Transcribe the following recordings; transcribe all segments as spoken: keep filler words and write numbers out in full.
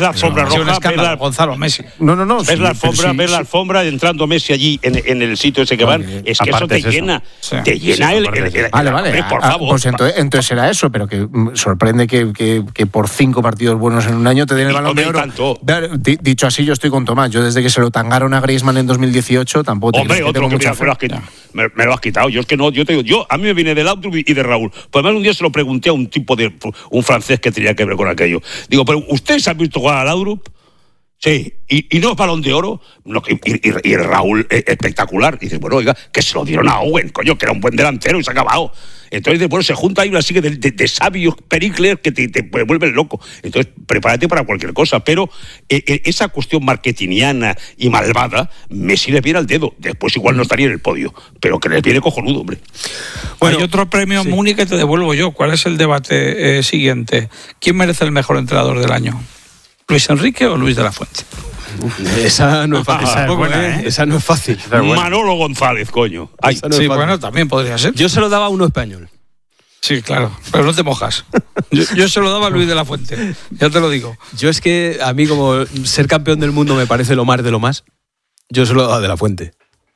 la alfombra roja, ves la, Gonzalo Messi. No, no, no. Ves sí, la alfombra, sí, ves sí. la alfombra entrando Messi allí en, en el sitio ese que van. Okay. Es que Aparte eso te es llena. Eso. Sí. Te llena sí, el, el, el, el. Vale, vale. Hombre, por ah, favor. Pues entonces, entonces será eso, pero que sorprende que, que, que por cinco partidos buenos en un año te den el Balón de Oro. Tanto. Dicho así, yo estoy con Tomás. Yo desde que se lo tangaron a Griezmann en dos mil dieciocho tampoco. Hombre, que otro que mira, me, lo has quitado, me, me lo has quitado. Yo es que no, yo te digo, yo a mí me viene de Laudrup y de Raúl. Pues además un día se lo pregunté a un tipo de un francés que tenía que ver con aquello. Digo, pero ¿ustedes han visto jugar a Laudrup? Sí, y, y no es Balón de Oro. No, y, y, y el Raúl es espectacular. Y dice, bueno, oiga, que se lo dieron a Owen, coño, que era un buen delantero y se ha acabado. Entonces, bueno, se junta ahí una serie de, de, de sabios pericles que te, te vuelven loco. Entonces, prepárate para cualquier cosa. Pero eh, esa cuestión marketingiana y malvada, Messi les viene al dedo. Después igual no estaría en el podio. Pero que les viene cojonudo, hombre. Bueno, hay otro premio sí. Múnich que te devuelvo yo. ¿Cuál es el debate eh, siguiente? ¿Quién merece el mejor entrenador del año? ¿Luis Enrique o Luis de la Fuente? Uf, esa no es fácil. Esa, es buena, ¿eh? Esa no es fácil. Manolo González, coño. Ay, no sí, bueno, también podría ser. Yo se lo daba a uno español. Sí, claro, pero no te mojas. Yo, yo se lo daba a Luis de la Fuente, ya te lo digo. Yo es que a mí como ser campeón del mundo me parece lo más de lo más, yo se lo daba de la Fuente.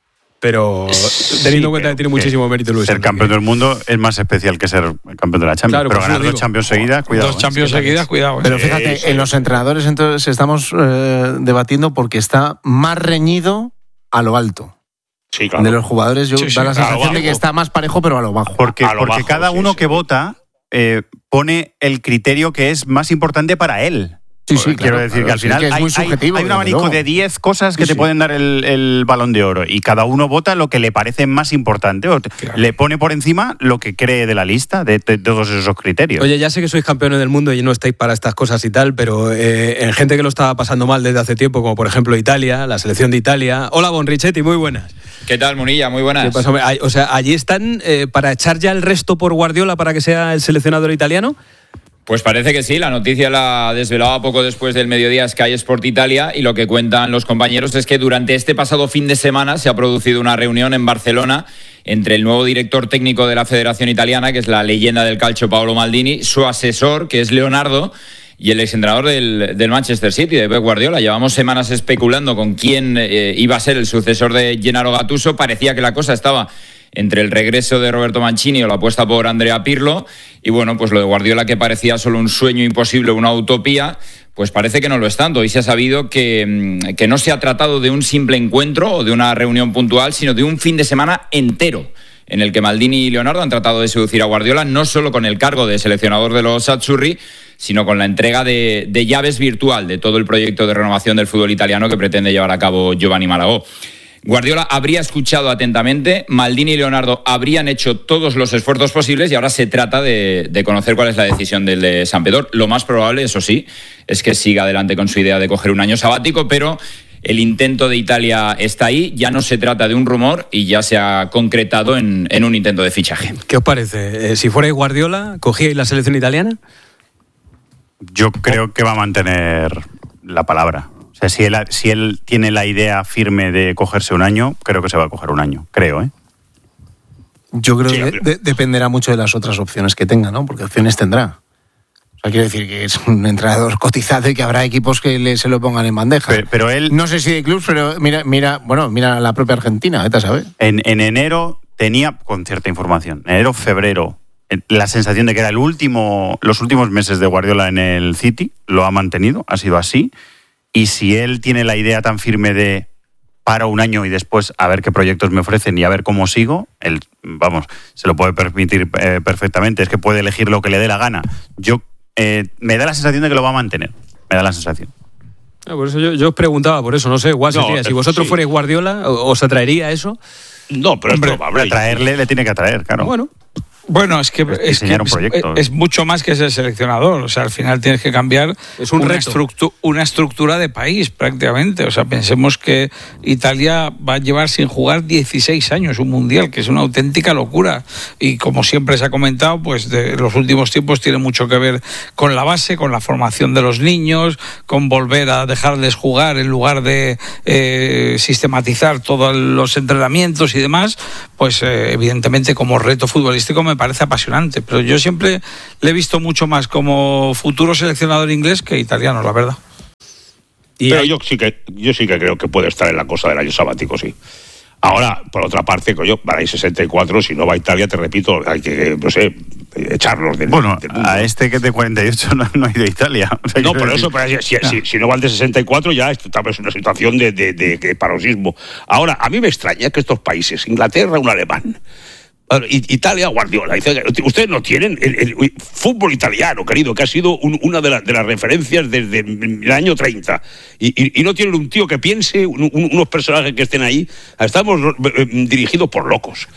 Pero teniendo en cuenta que tiene muchísimo mérito Luis. Ser campeón del mundo es más especial que ser campeón de la Champions. Claro, pero ganar dos Champions seguidas, cuidado. Dos Champions eh. seguidas, cuidado. Eh. Pero fíjate, eh, en los entrenadores entonces estamos eh, debatiendo porque está más reñido a lo alto. Sí, claro. De los jugadores yo sí, sí, da la sensación de que está más parejo, pero a lo bajo. Porque, a lo porque bajo, cada sí, uno sí. que vota eh, pone el criterio que es más importante para él. Sí, sí, quiero claro, decir claro, que al final sí, que hay, subjetivo, hay, hay un abanico luego. de diez cosas que sí, te sí. pueden dar el, el Balón de Oro y cada uno vota lo que le parece más importante o te, claro. le pone por encima lo que cree de la lista de, de, de todos esos criterios. Oye, ya sé que sois campeones del mundo y no estáis para estas cosas y tal, pero eh, en gente que lo estaba pasando mal desde hace tiempo, como por ejemplo Italia, la selección de Italia. Hola, Bonrichetti, muy buenas. ¿Qué tal, Munilla? Muy buenas. ¿Qué pasó? O sea, ¿allí están eh, para echar ya el resto por Guardiola para que sea el seleccionador italiano? Pues parece que sí, la noticia la desvelaba poco después del mediodía Sky Sport Italia y lo que cuentan los compañeros es que durante este pasado fin de semana se ha producido una reunión en Barcelona entre el nuevo director técnico de la Federación Italiana, que es la leyenda del calcio Paolo Maldini, su asesor, que es Leonardo, y el exentrenador del, del Manchester City, de Pep Guardiola. Llevamos semanas especulando con quién eh, iba a ser el sucesor de Gennaro Gattuso. Parecía que la cosa estaba entre el regreso de Roberto Mancini o la apuesta por Andrea Pirlo. Y bueno, pues lo de Guardiola, que parecía solo un sueño imposible, una utopía, pues parece que no lo es tanto. Hoy se ha sabido que, que no se ha tratado de un simple encuentro o de una reunión puntual, sino de un fin de semana entero, en el que Maldini y Leonardo han tratado de seducir a Guardiola, no solo con el cargo de seleccionador de los Azzurri, sino con la entrega de, de llaves virtual de todo el proyecto de renovación del fútbol italiano que pretende llevar a cabo Giovanni Malagò. Guardiola habría escuchado atentamente, Maldini y Leonardo habrían hecho todos los esfuerzos posibles y ahora se trata de, de conocer cuál es la decisión del de Sampdoria. Lo más probable, eso sí, es que siga adelante con su idea de coger un año sabático, pero el intento de Italia está ahí, ya no se trata de un rumor y ya se ha concretado en, en un intento de fichaje. ¿Qué os parece? Eh, si fuerais Guardiola, ¿cogíais la selección italiana? Yo creo que va a mantener la palabra. O sea, si él, si él tiene la idea firme de cogerse un año, creo que se va a coger un año, creo, ¿eh? Yo creo sí, que de, dependerá mucho de las otras opciones que tenga, ¿no? Porque opciones tendrá. O sea, quiero decir que es un entrenador cotizado y que habrá equipos que le, se lo pongan en bandeja. Pero, pero él... No sé si de clubs, pero mira, mira, bueno, mira la propia Argentina, vete a saber. En, en enero tenía, con cierta información, enero, febrero, la sensación de que era el último, los últimos meses de Guardiola en el City, lo ha mantenido, ha sido así. Y si él tiene la idea tan firme de para un año y después a ver qué proyectos me ofrecen y a ver cómo sigo, él, vamos, se lo puede permitir eh, perfectamente. Es que puede elegir lo que le dé la gana. Yo eh, me da la sensación de que lo va a mantener. Me da la sensación. Por eso yo, yo os preguntaba, por eso, no sé, igual no, si vosotros sí. fuerais Guardiola, ¿os atraería eso? No, pero hombre, es probable. Atraerle le tiene que atraer, claro. Bueno. Bueno, es que, es, que es, es mucho más que ser seleccionador. O sea, al final tienes que cambiar es un una, estructu- una estructura de país prácticamente. O sea, pensemos que Italia va a llevar sin jugar dieciséis años un mundial, que es una auténtica locura. Y como siempre se ha comentado, pues de los últimos tiempos tiene mucho que ver con la base, con la formación de los niños, con volver a dejarles jugar en lugar de eh, sistematizar todos los entrenamientos y demás. Pues eh, evidentemente como reto futbolístico me parece apasionante, pero yo siempre le he visto mucho más como futuro seleccionador inglés que italiano, la verdad. Pero hay... yo sí que yo sí que creo que puede estar en la cosa del año sabático, sí. Ahora, por otra parte, coño, van a ir sesenta y cuatro, si no va a Italia, te repito, hay que, no sé, echarlos del Bueno, del a este que es de cuarenta y ocho no, no ha ido a Italia. O sea, no, por eso, pero si, si, si no va al de sesenta y cuatro, ya estamos en una situación de, de, de, de paroxismo. Ahora, a mí me extraña que estos países, Inglaterra, un alemán, Italia, Guardiola, dice, ustedes no tienen el, el fútbol italiano, querido, que ha sido un, una de, la, de las referencias desde el año treinta, y, y, y no tienen un tío que piense, un, un, unos personajes que estén ahí. Estamos eh, dirigidos por locos.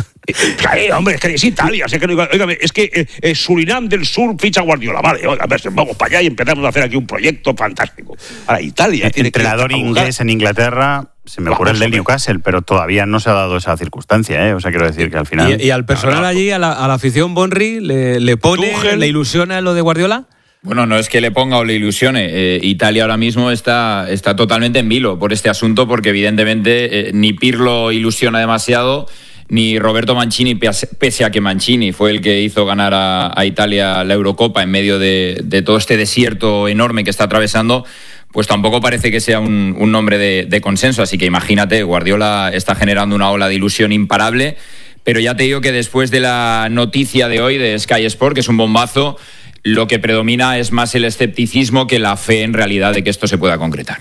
Eh, hombre, es que es Italia, es que, oígame, es que eh, eh, Surinam del Sur ficha Guardiola, vale, oiga, vamos para allá y empezamos a hacer aquí un proyecto fantástico. Ahora, Italia el tiene entrenador que inglés en Inglaterra, se me ocurre el del Newcastle, pero todavía no se ha dado esa circunstancia, ¿eh? O sea, quiero decir que al final... ¿Y, y al personal no, no. allí, a la, a la afición Bonri, le, le pone, Tuchel. le ilusiona lo de Guardiola? Bueno, no es que le ponga o le ilusione. Eh, Italia ahora mismo está, está totalmente en vilo por este asunto, porque evidentemente eh, ni Pirlo ilusiona demasiado, ni Roberto Mancini, pese a que Mancini fue el que hizo ganar a, a Italia la Eurocopa en medio de, de todo este desierto enorme que está atravesando, pues tampoco parece que sea un, un nombre de, de consenso. Así que imagínate, Guardiola está generando una ola de ilusión imparable, pero ya te digo que después de la noticia de hoy de Sky Sport, que es un bombazo, lo que predomina es más el escepticismo que la fe en realidad de que esto se pueda concretar.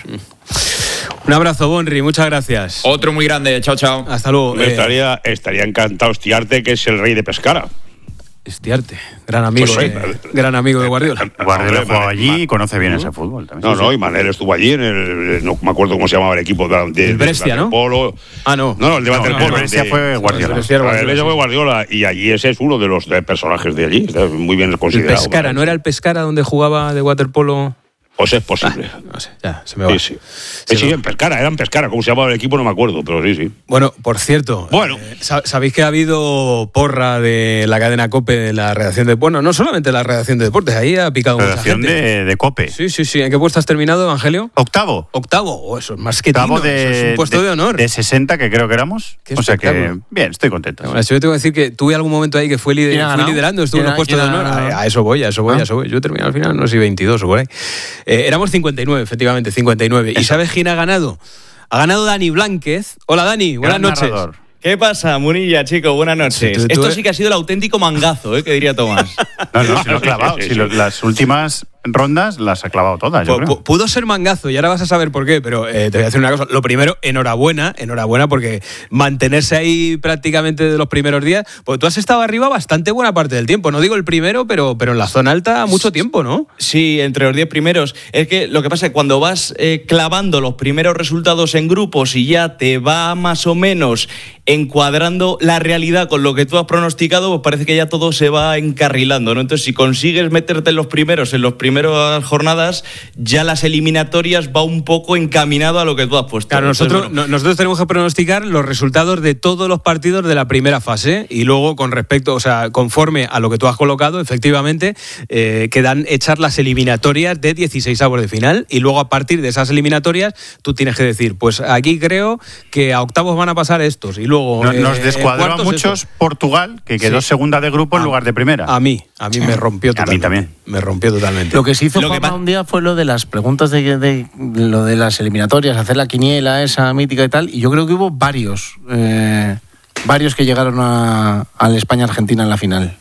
Un abrazo, Bonri, muchas gracias. Otro muy grande, chao, chao. Hasta luego. Me estaría, estaría encantado Estiarte, que es el rey de Pescara. Estiarte, gran amigo, Pues sí, de, gran amigo de Guardiola. Guardiola Hombre, jugó allí Man- y conoce bien ese fútbol también. No, Sí, no, sí. y Manel estuvo allí en el, no me acuerdo cómo se llamaba el equipo de, de, El Brescia, de ¿no? waterpolo. Ah, no. No, no, el de No, waterpolo. el Brescia de- fue Guardiola. El Brescia era El Guardiola, Brescia fue sí. Guardiola, y allí ese es uno de los de personajes de allí, está muy bien El considerado. Pescara, ¿no era el Pescara donde jugaba de waterpolo? Pues es posible. No sé, ya, se me va. Sí, sí. Sí, sí, en Pescara, eran Pescara, ¿cómo se llamaba el equipo? No me acuerdo, pero sí, sí. Bueno, por cierto, Bueno. eh, sab- sabéis que ha habido porra de la cadena COPE de la redacción de... Bueno, no solamente la redacción de deportes, ahí ha picado mucha Redacción gente. de, de COPE. Sí, sí, sí. ¿En qué puesto has terminado, Evangelio? Octavo. Octavo. Oh, eso es más que Octavo digno, eso de, es un puesto de, honor. de sesenta, que creo que éramos. Qué O sea que, espectáculo. bien, estoy contento. Bueno, yo tengo que decir que tuve algún momento ahí que fue, lider- ¿Quién ha fui ganado? liderando, estuve en ¿Quién los ha- puestos de quién ha honor. ganado? A, a eso voy, a eso voy, ¿Ah? a eso voy. Yo terminé al final, no sé si veintidós o por ahí. Eh, éramos cincuenta y nueve, efectivamente, cincuenta y nueve. ¿Y sabes quién ha ganado? Ha ganado Dani Blánquez. Hola, Dani, buenas Gran noches. narrador. ¿Qué pasa, Munilla, chico? Buenas noches. Sí, tú- tú Esto eres- sí que ha sido el auténtico mangazo, ¿eh? Que diría Tomás. No, no, si lo ha clavado. Sí, sí, Si sí. lo- las últimas rondas las ha clavado todas, yo Pu- creo. pu- Pudo ser mangazo y ahora vas a saber por qué, pero eh, te voy a decir una cosa. Lo primero, enhorabuena, enhorabuena porque mantenerse ahí prácticamente de los primeros días, porque tú has estado arriba bastante buena parte del tiempo. No digo el primero, pero, pero en la zona alta mucho tiempo, ¿no? Sí, entre los diez primeros. Es que lo que pasa es que cuando vas eh, clavando los primeros resultados en grupos y ya te va más o menos encuadrando la realidad con lo que tú has pronosticado, pues parece que ya todo se va encarrilando, ¿no? Entonces, si consigues meterte en los primeros, en las primeras jornadas, ya las eliminatorias va un poco encaminado a lo que tú has puesto. Claro, Entonces, nosotros, bueno, no- nosotros tenemos que pronosticar los resultados de todos los partidos de la primera fase y luego con respecto, o sea, conforme a lo que tú has colocado, efectivamente, eh, quedan hechas las eliminatorias de dieciseisavos de final y luego a partir de esas eliminatorias tú tienes que decir, pues aquí creo que a octavos van a pasar estos y luego... No- eh, nos en descuadró a cuartos muchos estos. Portugal, que quedó Sí. segunda de grupo en A- lugar de primera. A mí, a mí me rompió A mí totalmente. también. Me rompió totalmente. Lo que se hizo Lo que Juanma, pa- un día fue lo de las preguntas de, de- lo de las eliminatorias, hacer la quiniela esa mítica y tal, y yo creo que hubo varios eh, varios que llegaron a, al España-Argentina en la final.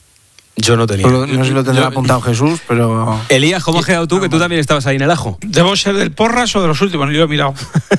Yo no tenía. Solo- no sé si lo tendrá Yo- apuntado Jesús, pero... Elías, ¿cómo has quedado tú? Que tú también estabas ahí en el ajo. ¿Debo ser del Porras o de los últimos? Ni lo he mirado.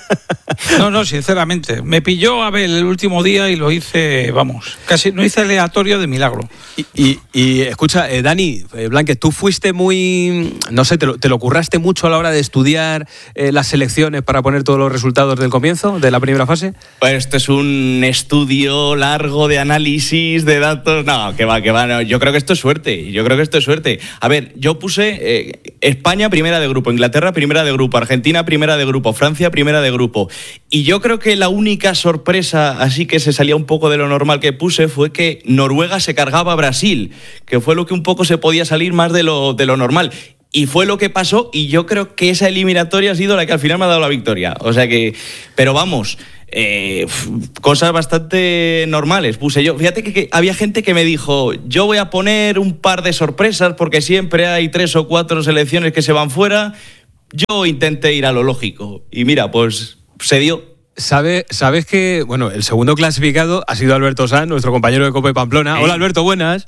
No, no, sinceramente. Me pilló Abel el último día y lo hice, vamos, casi no hice aleatorio de milagro. Y, y- y, escucha, eh, Dani, eh, Blánquez, tú fuiste muy, no sé, te lo, te lo curraste mucho a la hora de estudiar eh, las selecciones para poner todos los resultados del comienzo, de la primera fase. pues esto es un estudio largo de análisis de datos. No, que va, que va. no, Yo creo que esto es suerte. Yo creo que esto es suerte. A ver, yo puse eh, España primera de grupo, Inglaterra primera de grupo, Argentina primera de grupo, Francia primera de grupo. Y yo creo que la única sorpresa, así que se salía un poco de lo normal que puse, fue que Noruega se cargaba a Brasil, que fue lo que un poco se podía salir más de lo, de lo normal. Y fue lo que pasó, y yo creo que esa eliminatoria ha sido la que al final me ha dado la victoria. O sea que, pero vamos, eh, f- cosas bastante normales puse yo. Fíjate que, que había gente que me dijo, yo voy a poner un par de sorpresas porque siempre hay tres o cuatro selecciones que se van fuera, yo intenté ir a lo lógico. Y mira, pues se dio. ¿Sabe, sabes que, bueno, el segundo clasificado ha sido Alberto Sanz, nuestro compañero de Cope Pamplona? Sí. Hola, Alberto, buenas.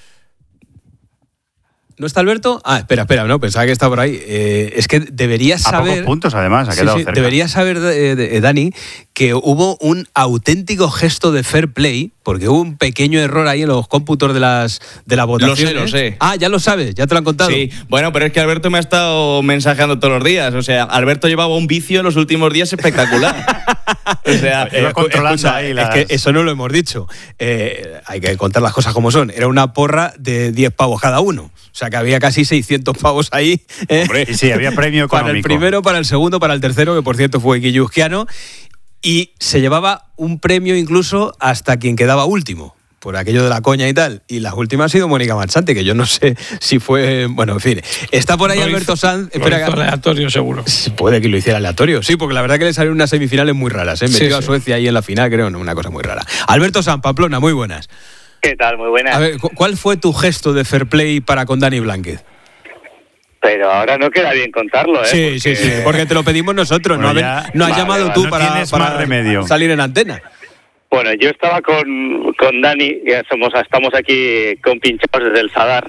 ¿No está Alberto? Ah, espera, espera, no, pensaba que estaba por ahí. Eh, es que deberías saber... A pocos puntos, además, ha quedado sí, sí, cerca. Deberías saber, eh, de, Dani, que hubo un auténtico gesto de fair play, porque hubo un pequeño error ahí en los cómputos de las de la votación. Lo sé, lo sé. Ah, ya lo sabes, ya te lo han contado. Sí, bueno, pero es que Alberto me ha estado mensajeando todos los días. O sea, Alberto llevaba un vicio en los últimos días espectacular. O sea, eh, controlando escucha, ahí las... es que eso no lo hemos dicho. Eh, hay que contar las cosas como son. Era una porra de diez pavos cada uno. O sea, que había casi seiscientos pavos ahí. ¿eh? Hombre, y sí, había premio económico. Para el primero, para el segundo, para el tercero, que por cierto fue Guilluzquiano. Y se llevaba un premio incluso hasta quien quedaba último, por aquello de la coña y tal. Y la última ha sido Mónica Mansante, que yo no sé si fue... Bueno, en fin. Está por ahí lo Alberto hizo, Sanz. Lo espera, hizo aleatorio, seguro. Puede que lo hiciera aleatorio. Sí, porque la verdad que le salieron unas semifinales muy raras. ¿eh? Metió Sí, a sí. Suecia ahí en la final, creo, no, una cosa muy rara. Alberto Sanz, Pamplona, muy buenas. ¿Qué tal? Muy buenas. A ver, ¿cuál fue tu gesto de fair play para con Dani Blánquez? Pero ahora no queda bien contarlo, ¿eh? Sí, porque... sí, sí, porque te lo pedimos nosotros. Bueno, no ya, no has vale, llamado vale, tú no para, tienes para más remedio. salir en antena. Bueno, yo estaba con, con Dani, ya somos, estamos aquí compinchados desde el Sadar,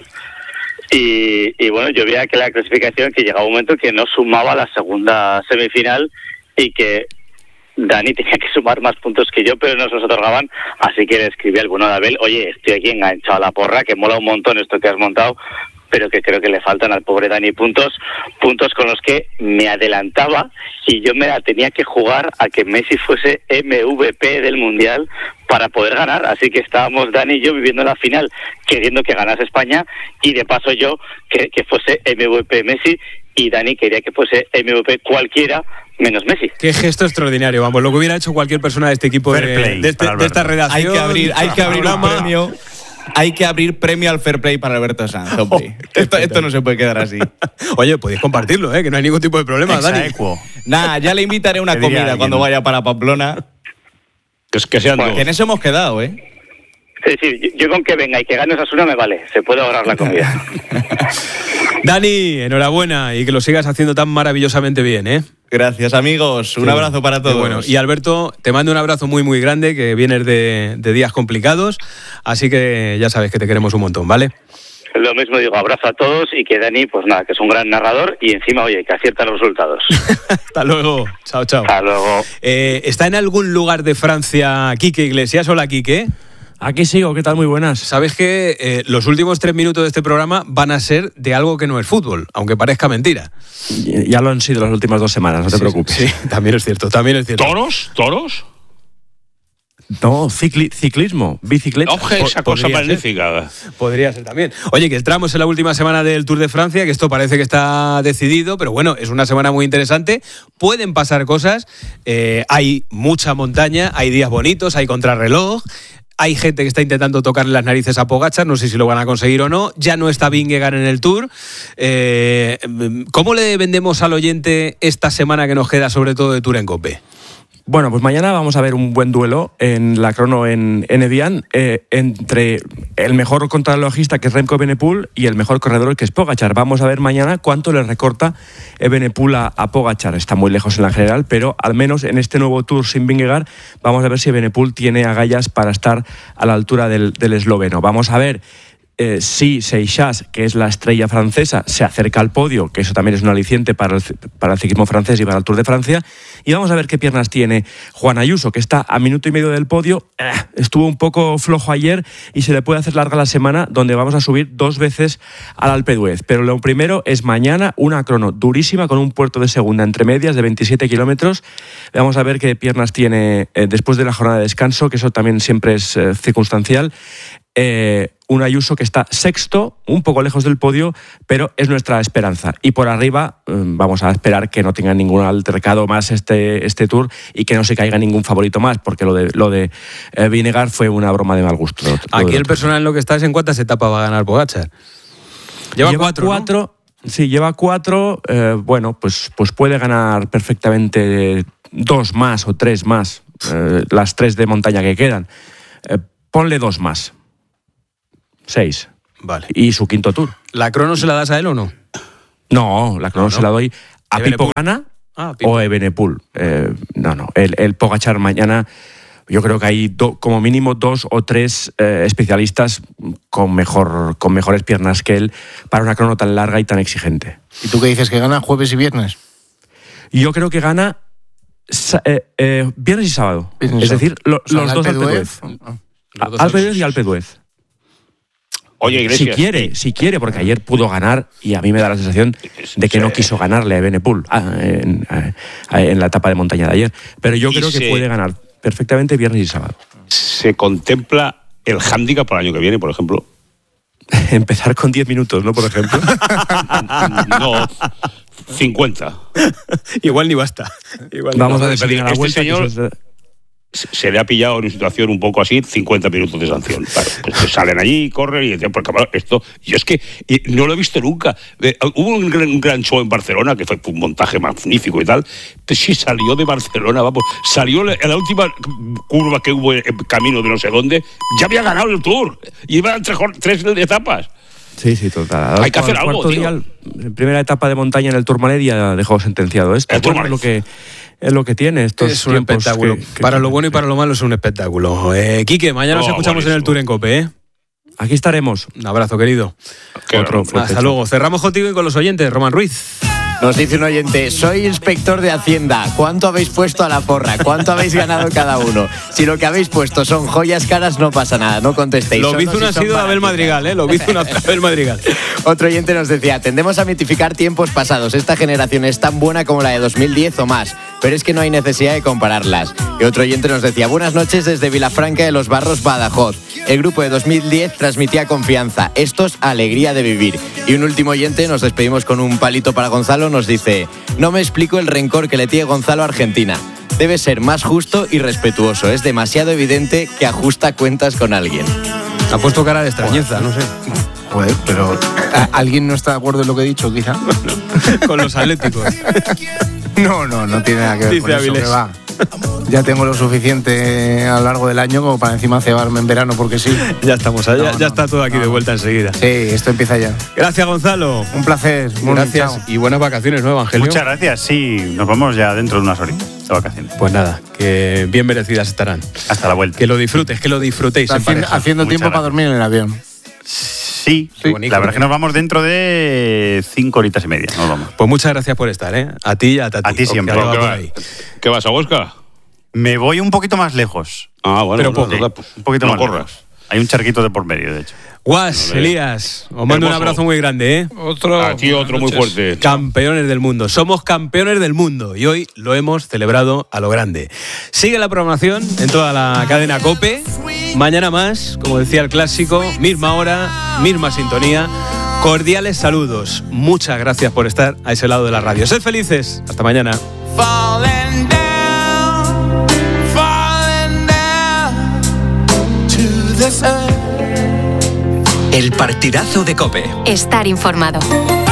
y, y bueno, yo veía que la clasificación, que llegaba un momento que no sumaba la segunda semifinal y que Dani tenía que sumar más puntos que yo, pero no se los otorgaban, así que le escribí al bueno de Abel: oye, estoy aquí enganchado a la porra, que mola un montón esto que has montado, pero que creo que le faltan al pobre Dani puntos, puntos con los que me adelantaba y yo me la tenía que jugar a que Messi fuese M V P del Mundial para poder ganar, así que estábamos Dani y yo viviendo la final, queriendo que ganase España, y de paso yo que, que fuese M V P Messi, y Dani quería que fuese M V P cualquiera menos Messi. Qué gesto extraordinario, vamos, lo que hubiera hecho cualquier persona de este equipo, Fair de, play de, este, para de esta Alberto. redacción. Hay que abrir, hay que abrir un programa. premio. Hay que abrir premio al fair play para Alberto Sanz, hombre. Esto, esto no se puede quedar así. Oye, podéis compartirlo, ¿eh? Que no hay ningún tipo de problema, Dani. Exaequo. Nada, ya le invitaré una Te diría comida alguien. cuando vaya para Pamplona. Que, es que sean Bueno, dos. Que en eso hemos quedado, ¿eh? Sí, sí, yo, yo con que venga y que gane Osasuna me vale, se puede ahorrar la comida. Dani, enhorabuena y que lo sigas haciendo tan maravillosamente bien, ¿eh? Gracias, amigos. Un Qué abrazo bueno, para qué todos. Bueno. Y Alberto, te mando un abrazo muy, muy grande, que vienes de, de días complicados, así que ya sabes que te queremos un montón, ¿vale? Lo mismo digo, abrazo a todos, y que Dani, pues nada, que es un gran narrador y encima, oye, que acierta los resultados. Hasta luego. Chao, chao. Hasta luego. Eh, ¿Está en algún lugar de Francia Quique Iglesias? Hola, Quique. Aquí sigo, ¿qué tal? Muy buenas. Sabes que eh, los últimos tres minutos de este programa van a ser de algo que no es fútbol, aunque parezca mentira. Ya lo han sido las últimas dos semanas, no te Sí, preocupes. Sí, también es cierto, también es cierto. ¿Toros? ¿Toros? No, cicli- ciclismo, bicicleta. Oje, esa Po- cosa podría ser. magnífica. Podría ser también. Oye, que entramos en la última semana del Tour de Francia, que esto parece que está decidido, pero bueno, es una semana muy interesante. Pueden pasar cosas, eh, hay mucha montaña, hay días bonitos, hay contrarreloj. Hay gente que está intentando tocarle las narices a Pogačar, no sé si lo van a conseguir o no. Ya no está Vingegaard en el Tour. Eh, ¿Cómo le vendemos al oyente esta semana que nos queda, sobre todo de Tour en Cope? Bueno, pues mañana vamos a ver un buen duelo en la crono en, en Evian eh, entre el mejor contrarrelojista, que es Remco Evenepoel, y el mejor corredor, que es Pogačar. Vamos a ver mañana cuánto le recorta Evenepoel a, a Pogačar. Está muy lejos en la general, pero al menos en este nuevo Tour sin Vingegaard vamos a ver si Evenepoel tiene agallas para estar a la altura del, del esloveno. Vamos a ver Eh, si Seixas, que es la estrella francesa, se acerca al podio, que eso también es un aliciente para el, para el ciclismo francés y para el Tour de Francia. Y vamos a ver qué piernas tiene Juan Ayuso, que está a minuto y medio del podio. Eh, estuvo un poco flojo ayer y se le puede hacer larga la semana, donde vamos a subir dos veces al Alpe d'Huez. Pero lo primero es mañana una crono durísima con un puerto de segunda entre medias de veintisiete kilómetros. Vamos a ver qué piernas tiene eh, después de la jornada de descanso, que eso también siempre es eh, circunstancial. Eh, un Ayuso que está sexto, un poco lejos del podio, pero es nuestra esperanza. Y por arriba eh, vamos a esperar que no tenga ningún altercado más este, este Tour y que no se caiga ningún favorito más, porque lo de, lo de eh, Vingegaard fue una broma de mal gusto. Lo, lo Aquí el otro. personal en lo que está es en cuántas etapas va a ganar Pogačar. Lleva, Lleva cuatro, cuatro ¿no? Sí, lleva cuatro. Eh, bueno, pues, pues puede ganar perfectamente dos más o tres más, eh, las tres de montaña que quedan. Eh, ponle dos más. Seis. Vale. Y su quinto Tour. ¿La crono se la das a él o no? No, la crono No, no. se la doy a Pipo gana ah, Pipo. o Evenepoel. Eh, no, no, el, el Pogačar mañana... Yo creo que hay do, como mínimo dos o tres eh, especialistas con, mejor, con mejores piernas que él para una crono tan larga y tan exigente. ¿Y tú qué dices? ¿Que gana jueves y viernes? Yo creo que gana eh, eh, viernes y sábado. Viernes es decir, lo, o sea, los dos Alpe d'Huez. Alpe d'Huez y Alpe d'Huez. Oye, Iglesias. Si quiere, si quiere, porque ayer pudo ganar y a mí me da la sensación de que no quiso ganarle a Evenepoel en, en la etapa de montaña de ayer. Pero yo creo que puede ganar perfectamente viernes y sábado. ¿Se contempla el hándicap para el año que viene, por ejemplo? Empezar con diez minutos, ¿no? Por ejemplo. No, cincuenta. Igual ni basta. Igual Vamos no, a despedir a la este vuelta. Señor se le ha pillado en una situación un poco así, cincuenta minutos de sanción. Claro, pues salen allí, corren y dicen, porque esto, yo es que no lo he visto nunca. Eh, hubo un gran, un gran show en Barcelona, que fue un montaje magnífico y tal, pero sí salió de Barcelona, vamos, salió en la última curva que hubo en camino de no sé dónde, ya había ganado el Tour, y iban tres, tres etapas. Sí, sí, total. Hay que hacer algo, tío. Día, en primera etapa de montaña en el Tourmalet ya dejó sentenciado esto. Bueno, es lo que es lo que tiene estos es un espectáculo. Que, que, para lo bueno y para lo malo es un espectáculo. Eh, Quique, mañana oh, nos escuchamos buenísimo. En el Tour en COPE, ¿eh? Aquí estaremos. Un abrazo, querido. Otro, hasta luego. Cerramos contigo y con los oyentes. Román Ruiz. Nos dice un oyente, soy inspector de Hacienda, ¿cuánto habéis puesto a la porra? ¿Cuánto habéis ganado cada uno? Si lo que habéis puesto son joyas caras, no pasa nada, no contestéis. Lo hizo un sido Abel Madrigal, ¿eh? Lo hizo un Abel Madrigal. Otro oyente nos decía, tendemos a mitificar tiempos pasados, esta generación es tan buena como la de dos mil diez o más, pero es que no hay necesidad de compararlas. Y otro oyente nos decía, buenas noches desde Vilafranca de los Barros, Badajoz. El grupo de dos mil diez transmitía confianza, estos alegría de vivir. Y un último oyente, nos despedimos con un palito para Gonzalo, nos dice, no me explico el rencor que le tiene Gonzalo a Argentina. Debe ser más justo y respetuoso. Es demasiado evidente que ajusta cuentas con alguien. Ha puesto cara de extrañeza, no sé. Joder, pero ¿alguien no está de acuerdo en lo que he dicho, quizá? Con los atléticos. No, no, no tiene nada que ver Dice con Avilés. eso, que va. Ya tengo lo suficiente a lo largo del año como para encima cebarme en verano, porque sí. Ya estamos, ya, no, ya no, está todo aquí no. de vuelta enseguida. Sí, esto empieza ya. Gracias, Gonzalo. Un placer. Muy gracias bien, y buenas vacaciones, ¿no, Evangelio? Muchas gracias, sí. Nos vamos ya dentro de unas horitas de vacaciones. Pues nada, que bien merecidas estarán. Hasta la vuelta. Que lo disfrutes, que lo disfrutéis. Haciendo, haciendo tiempo para dormir en el avión. Sí, sí. La verdad es que nos vamos dentro de cinco horitas y media. Nos vamos. Pues muchas gracias por estar, ¿eh? A ti y a Tati. A ti siempre. ¿Qué, va, ¿Qué vas a Huesca? Me voy un poquito más lejos. Ah, bueno. Pero no, poco. no, no, un poquito no más corras. lejos. Hay un charquito de por medio, de hecho. Guas, no, Elías, os mando un abrazo muy grande, ¿eh? Otro, a ti otro muy fuerte. Campeones del mundo. Somos campeones del mundo y hoy lo hemos celebrado a lo grande. Sigue la programación en toda la cadena COPE. Mañana más, como decía el clásico, misma hora, misma sintonía. Cordiales saludos. Muchas gracias por estar a ese lado de la radio. Sed felices. Hasta mañana. El partidazo de COPE. Estar informado.